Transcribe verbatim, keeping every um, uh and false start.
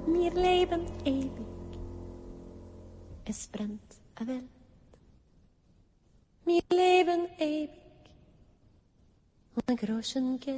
wir leben ewig. Es brennt a Welt. Wir leben ewig. Ohne Groschen Geld.